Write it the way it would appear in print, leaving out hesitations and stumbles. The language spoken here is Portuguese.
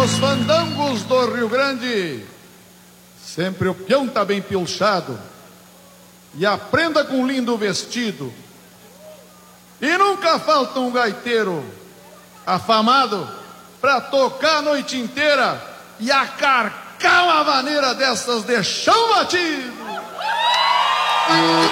Nos fandangos do Rio Grande, sempre o peão tá bem pilchado e a prenda com lindo vestido. E nunca falta um gaiteiro afamado pra tocar a noite inteira e acarcar uma vaneira dessas de chão batido.